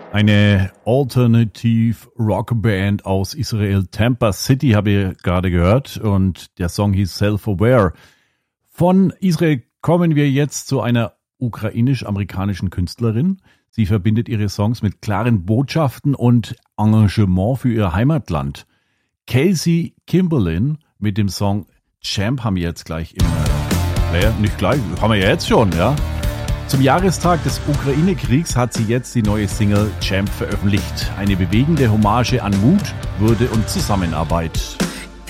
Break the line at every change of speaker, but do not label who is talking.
Eine Alternative Rockband aus Israel, Tampa City, habe ich gerade gehört, und der Song hieß Self-Aware. Von Israel kommen wir jetzt zu einer ukrainisch-amerikanischen Künstlerin. Sie verbindet ihre Songs mit klaren Botschaften und Engagement für ihr Heimatland. Kelsey Kimberlin mit dem Song Champ haben wir jetzt gleich nicht gleich, haben wir ja jetzt schon, ja. Zum Jahrestag des Ukraine-Kriegs hat sie jetzt die neue Single Champ veröffentlicht. Eine bewegende Hommage an Mut, Würde und Zusammenarbeit.